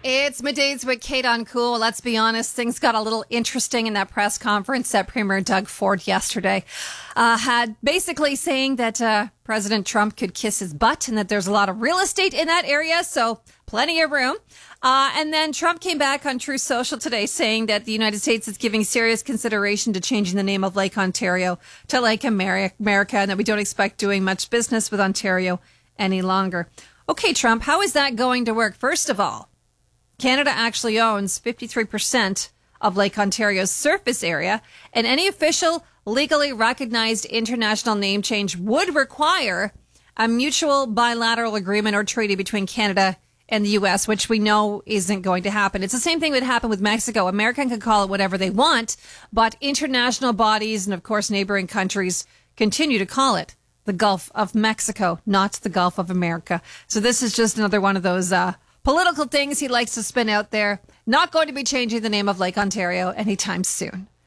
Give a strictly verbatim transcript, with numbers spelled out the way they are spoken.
It's middays with Kate on Cool. Let's be honest, things got a little interesting in that press conference that Premier Doug Ford yesterday uh, had basically saying that uh, President Trump could kiss his butt and that there's a lot of real estate in that area, so plenty of room. Uh, and then Trump came back on Truth Social today saying that the United States is giving serious consideration to changing the name of Lake Ontario to Lake America, and that we don't expect doing much business with Ontario any longer. Okay, Trump, how is that going to work? First of all, Canada actually owns fifty-three percent of Lake Ontario's surface area, and any official legally recognized international name change would require a mutual bilateral agreement or treaty between Canada and the U S, which we know isn't going to happen. It's the same thing that happened with Mexico. America can call it whatever they want, but international bodies and, of course, neighboring countries continue to call it the Gulf of Mexico, not the Gulf of America. So this is just another one of those uh political things he likes to spin out there. Not going to be changing the name of Lake Ontario anytime soon.